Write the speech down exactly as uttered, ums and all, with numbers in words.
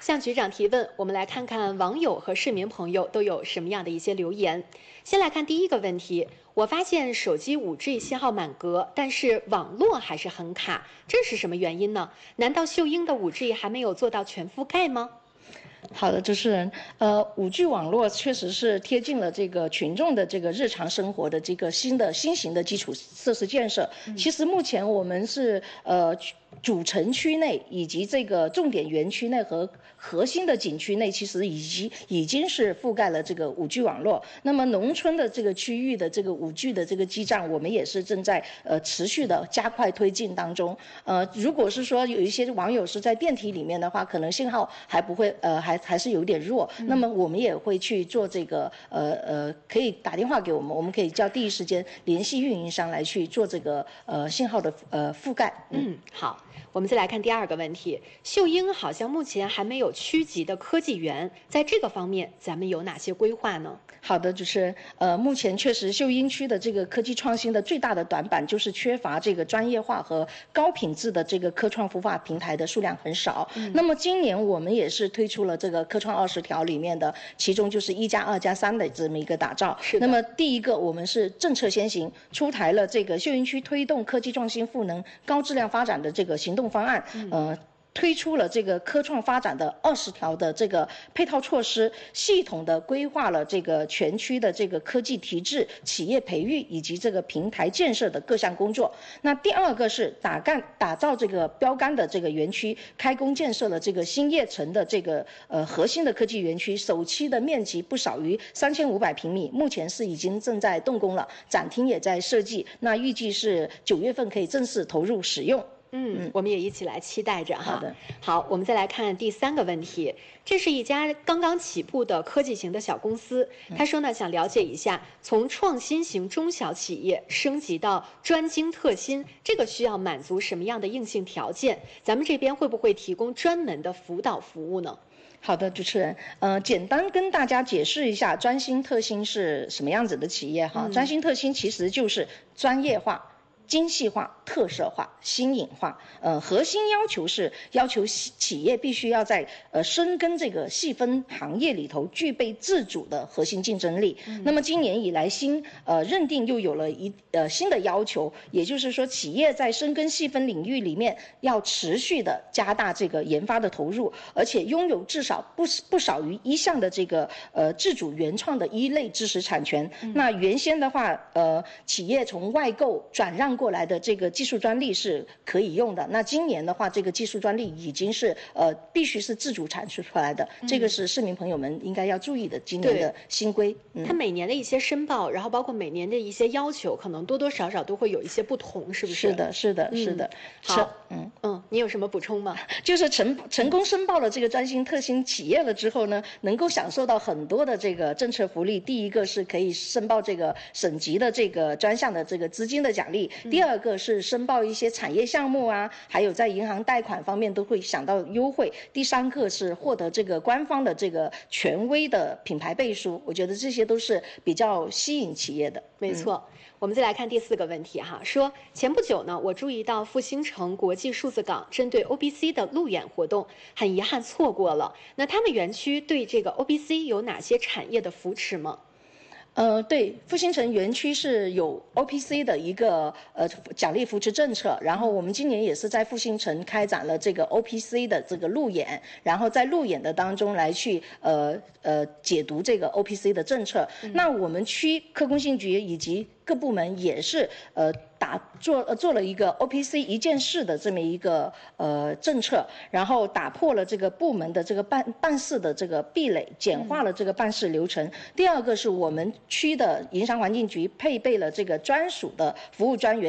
向局长提问，我们来看看网友和市民朋友都有什么样的一些留言。先来看第一个问题，我发现手机 五 G 信号满格，但是网络还是很卡，这是什么原因呢？难道秀英的 五 G 还没有做到全覆盖吗？ 好的，主持人，呃，五 G 网络确实是贴近了这个群众的这个日常生活的这个新的新型的基础设施建设。嗯、其实目前我们是呃主城区内以及这个重点园区内和核心的景区内，其实已经已经是覆盖了这个五 G 网络。那么农村的这个区域的这个五 G 的这个基站，我们也是正在呃持续的加快推进当中。呃，如果是说有一些网友是在电梯里面的话，可能信号还不会呃还。还是有点弱，那么我们也会去做这个，呃呃，可以打电话给我们，我们可以叫第一时间联系运营商来去做这个呃信号的呃覆盖。 嗯，嗯好，我们再来看第二个问题，秀英好像目前还没有区级的科技园，在这个方面咱们有哪些规划呢？ 好的，就是呃，目前确实秀英区的这个科技创新的最大的短板就是缺乏这个专业化和高品质的这个科创孵化平台的数量很少。嗯、那么今年我们也是推出了这个科创二十条里面的，其中就是一加二加三的这么一个打造。那么第一个，我们是政策先行，出台了这个秀英区推动科技创新赋能高质量发展的这个行动方案。嗯、呃。推出了这个科创发展的二十条的这个配套措施，系统的规划了这个全区的这个科技提质、企业培育以及这个平台建设的各项工作。那第二个是打干打造这个标杆的这个园区，开工建设了这个新叶城的这个呃核心的科技园区，首期的面积不少于三千五百平米，目前是已经正在动工了，展厅也在设计，那预计是九月份可以正式投入使用。 嗯，我们也一起来期待着哈。 好的， 好，我们再来看第三个问题。这是一家刚刚起步的科技型的小公司，他说呢，想了解一下，从创新型中小企业升级到专精特新，这个需要满足什么样的硬性条件？咱们这边会不会提供专门的辅导服务呢？ 好的，主持人，呃，简单跟大家解释一下，专精特新是什么样子的企业哈？嗯、专精特新其实就是专业化、精细化、特色化、新颖化，呃，核心要求是要求企业必须要在呃深耕这个细分行业里头具备自主的核心竞争力。嗯、那么今年以来新呃认定又有了一呃新的要求，也就是说企业在深耕细分领域里面要持续的加大这个研发的投入，而且拥有至少不不少于一项的这个呃自主原创的一类知识产权。嗯、那原先的话，呃，企业从外购转让过来的这个技术专利是可以用的，那今年的话，这个技术专利已经是呃必须是自主产出出来的，嗯、这个是市民朋友们应该要注意的今年的新规。 嗯、它每年的一些申报，然后包括每年的一些要求，可能多多少少都会有一些不同，是不是？ 是的，是的，是的。 嗯、好，嗯嗯，你有什么补充吗？ 就是成成功申报了这个专精特新企业了之后呢，能够享受到很多的这个政策福利。第一个是可以申报这个省级的这个专项的这个资金的奖励，嗯、第二个是申报一些产业项目啊，还有在银行贷款方面都会想到优惠。第三个是获得这个官方的这个权威的品牌背书，我觉得这些都是比较吸引企业的。 没错。嗯、我们再来看第四个问题哈，说前不久呢，我注意到复兴城国际数字港针对 O B C 的路演活动，很遗憾错过了。那他们园区对这个 O B C 有哪些产业的扶持吗？ 呃，对，复兴城园区是有 O P C 的一个呃奖励扶持政策，然后我们今年也是在复兴城开展了这个 O P C 的这个路演，然后在路演的当中来去呃呃解读这个 O P C 的政策。嗯、那我们区科工信局以及各部门也是呃打做呃做了一个 O P C 一件事的这么一个呃政策，然后打破了这个部门的这个办办事的这个壁垒，简化了这个办事流程。嗯、第二个是我们区的营商环境局配备了这个专属的服务专员。